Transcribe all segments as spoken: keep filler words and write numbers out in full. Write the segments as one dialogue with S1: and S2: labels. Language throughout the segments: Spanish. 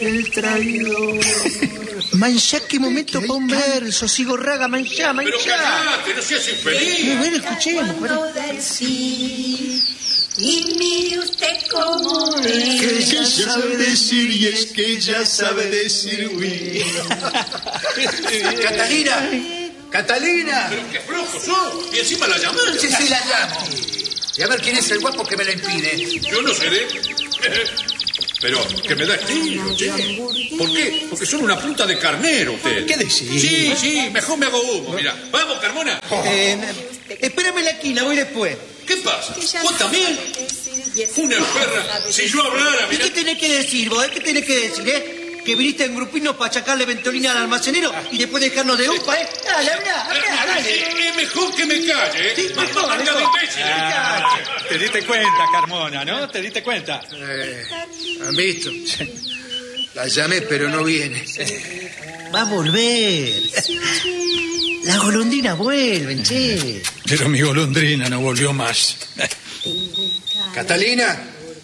S1: el traidor.
S2: Manchá, qué momento para un verso, sigo raga, manchá, manchá.
S3: Pero callate, no seas infeliz.
S2: Muy bueno, escuchemos.
S1: Cuando decir, y mire usted cómo es.
S4: Que ella sabe decir y es que ella sabe decir oui.
S5: Catalina, Catalina.
S3: Pero qué flojo sos. Y encima la llamás.
S5: Sí, sí, la llamo. Y a ver quién es el guapo que me la impide.
S3: Yo no seré. Pero que me da estilo, che. ¿Por qué? Porque son una punta de carnero usted.
S2: ¿Qué decís?
S3: Sí, sí, mejor me hago humo, mira. Vamos, Carmona.
S2: Eh, espérame en la esquina, voy después.
S3: ¿Qué pasa? ¿Vos también? Una perra. Si yo hablara,
S2: ¿Y
S3: mirá.
S2: qué tenés que decir vos? ¿Qué tenés que decir, eh? Que viniste en grupino para achacarle ventolina al almacenero y después dejarnos de upa, ¿eh? Dale, habla, habla, dale.
S3: Es mejor que me calle, ¿eh?
S2: Sí, mejor,
S3: Manga de
S2: mejor.
S3: imbécil.
S6: Ah, te diste cuenta, Carmona, ¿no? Te diste cuenta.
S5: Eh, ¿Han visto? La llamé, pero no viene.
S2: Va a volver. Las golondrinas vuelven, che.
S6: Pero mi golondrina no volvió más.
S5: Catalina.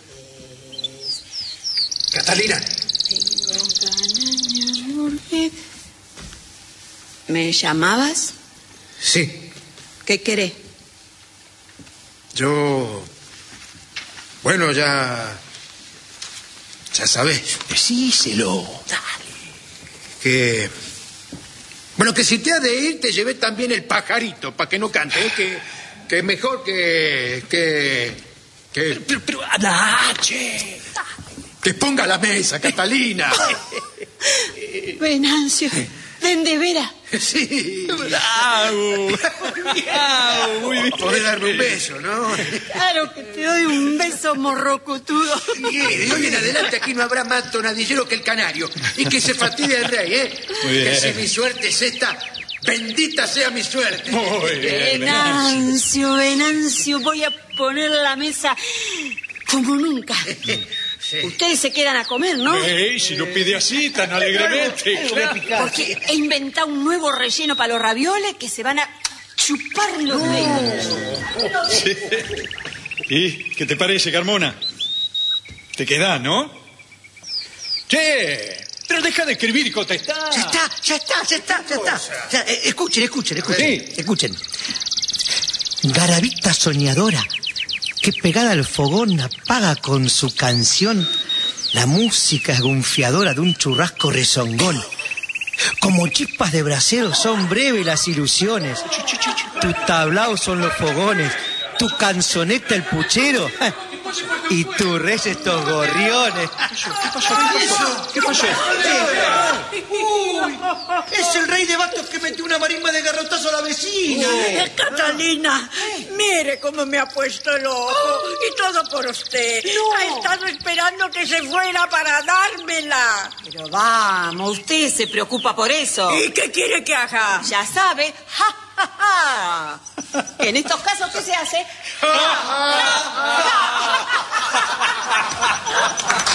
S5: Catalina.
S1: ¿Me llamabas?
S5: Sí,
S1: ¿Qué querés?
S5: yo... Bueno, ya... Ya sabés.
S2: Decíselo.
S5: Que... Bueno, que si te has de ir, te llevé también el pajarito, para que no cante, ¿eh? Que, que es mejor que... que... que...
S2: Pero, pero, habla, che.
S5: que ponga la mesa, Catalina.
S1: Venancio, ven de veras.
S5: Sí.
S6: ¡Au! ¡Au! Muy bien.
S5: Podés darme un beso, ¿no?
S1: Claro que te doy un beso morrocotudo.
S5: Y de hoy en adelante aquí no habrá más tonadillero que el canario. Y que se fastidie el rey, ¿eh?
S6: Muy bien.
S5: Que si mi suerte es esta, bendita sea mi suerte.
S6: Muy bien.
S1: Venancio, Venancio, voy a poner la mesa como nunca.
S5: Sí.
S1: Ustedes se quedan a comer, ¿no?
S6: Ey, si lo pide así, tan alegremente. Claro.
S1: Porque he inventado un nuevo relleno para los ravioles que se van a chupar los dedos.
S6: Sí. ¿Y qué te parece, Carmona? Te queda, ¿no? Che, pero deja de escribir y contestar.
S2: Ya está, ya está, ya está, ya está. Ya, eh, escuchen, escuchen, escuchen.
S6: Sí.
S2: Escuchen. Garabita soñadora, que pegada al fogón apaga con su canción la música esgunfiadora de un churrasco rezongón. Como chispas de brasero son breves las ilusiones. Tu tablao son los fogones, tu canzoneta el puchero y tu rey estos gorriones.
S6: ¿Qué pasó? ¿Qué pasó? ¿Qué pasó?
S2: Uy, es el rey de bastos que metió una marimba de garrotazo a la vecina.
S1: Eh, Catalina, mire cómo me ha puesto el ojo. Y todo por usted. Ha estado esperando que se fuera para dármela.
S7: Pero vamos, usted se preocupa por eso.
S1: ¿Y qué quiere que haga?
S7: Ya sabe, ja, ja, ja. En estos casos, ¿qué se hace? Ja, ja, ja.